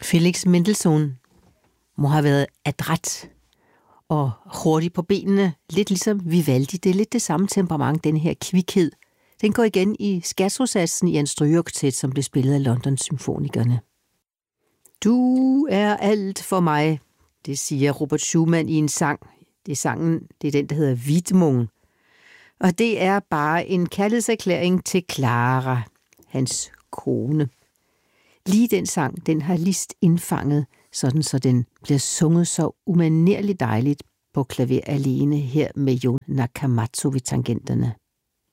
Felix Mendelssohn må have været adræt og hurtig på benene, lidt ligesom Vivaldi. Det er lidt det samme temperament, den her kvikhed. Den går igen i skærsosatsen i en strygeoktet, som blev spillet af Londons symfonikerne. Du er alt for mig, det siger Robert Schumann i en sang. Det er den, der hedder Widmung. Og det er bare en kærlighedserklæring til Clara, hans kone. Lige den sang, den har Liszt indfanget, sådan så den bliver sunget så umanerligt dejligt på klaver alene her med Jon Nakamatsu ved tangenterne.